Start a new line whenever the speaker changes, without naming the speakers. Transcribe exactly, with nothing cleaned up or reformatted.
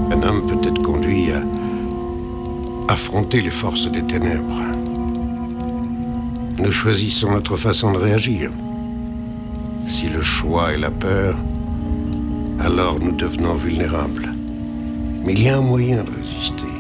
Un homme peut être conduit à affronter les forces des ténèbres. Nous choisissons notre façon de réagir. Si le choix est la peur, alors nous devenons vulnérables. Mais il y a un moyen de résister.